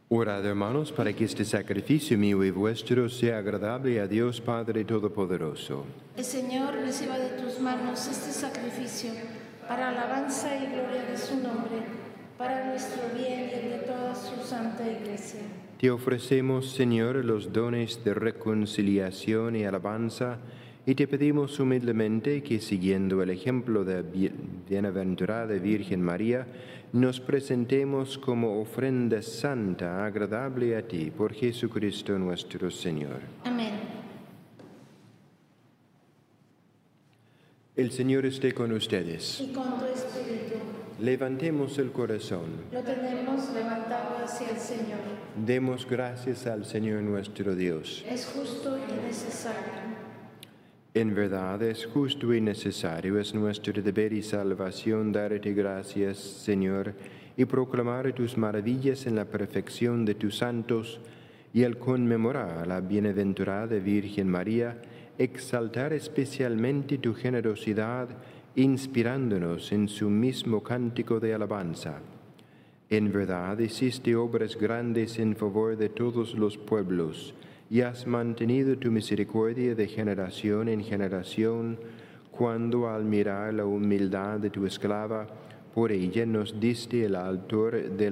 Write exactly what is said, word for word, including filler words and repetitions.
Orad, hermanos, para que este sacrificio mío y vuestro sea agradable a Dios Padre Todopoderoso. El Señor reciba de tus manos este sacrificio para alabanza y gloria de su nombre, para nuestro bien y el de toda su santa Iglesia. Te ofrecemos, Señor, los dones de reconciliación y alabanza, y te pedimos humildemente que, siguiendo el ejemplo de la bienaventurada Virgen María, nos presentemos como ofrenda santa, agradable a ti, por Jesucristo nuestro Señor. Amén. El Señor esté con ustedes. Y con tu espíritu. Levantemos el corazón. Lo tenemos levantado hacia el Señor. Demos gracias al Señor nuestro Dios. Es justo y necesario. En verdad es justo y necesario, es nuestro deber y salvación darte gracias, Señor, y proclamar tus maravillas en la perfección de tus santos, y al conmemorar a la bienaventurada Virgen María, exaltar especialmente tu generosidad, inspirándonos en su mismo cántico de alabanza. En verdad hiciste obras grandes en favor de todos los pueblos, y has mantenido tu misericordia de generación en generación, cuando al mirar la humildad de tu esclava, por ella nos diste el autor de